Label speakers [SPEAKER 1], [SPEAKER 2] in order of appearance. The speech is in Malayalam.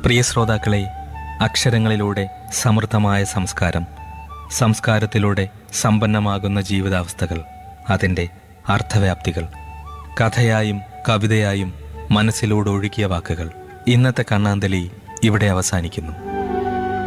[SPEAKER 1] പ്രിയ ശ്രോതാക്കളെ, അക്ഷരങ്ങളിലൂടെ സമൃദ്ധമായ സംസ്കാരം, സംസ്കാരത്തിലൂടെ സമ്പന്നമാകുന്ന ജീവിതാവസ്ഥകൾ, അതിൻ്റെ അർത്ഥവ്യാപ്തികൾ, കഥയായും കവിതയായും മനസ്സിലൂടെ ഒഴുകിയ വാക്കുകൾ. ഇന്നത്തെ കണ്ണാന്തലി ഇവിടെ അവസാനിക്കുന്നു.